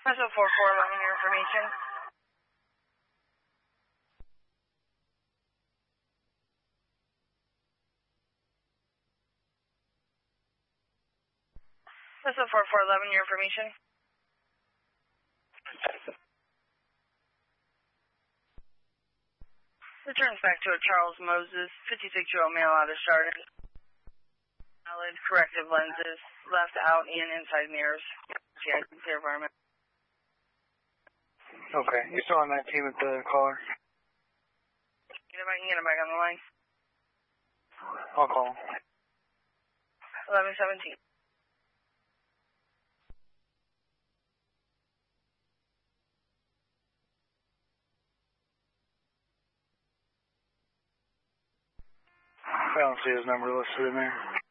Vessel 4411, your information. Vessel 4411, your information. Returns back to a Charles Moses, 56-year-old male out of Chardon. Valid corrective lenses, left out and inside mirrors. GIC environment. Okay, you're still on that team with the caller? Get him back on the line. I'll call. 1117. I don't see his number listed in there.